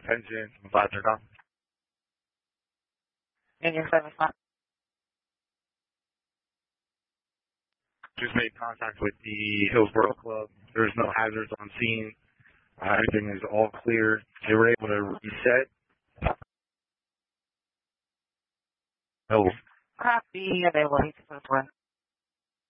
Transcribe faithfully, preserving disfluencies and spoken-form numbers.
attention. I'm glad they're gone. And your service line? Just made contact with the Hillsborough Club. There's no hazards on scene. Uh, everything is all clear. They were able to reset. Oh. Copy, available eight six one.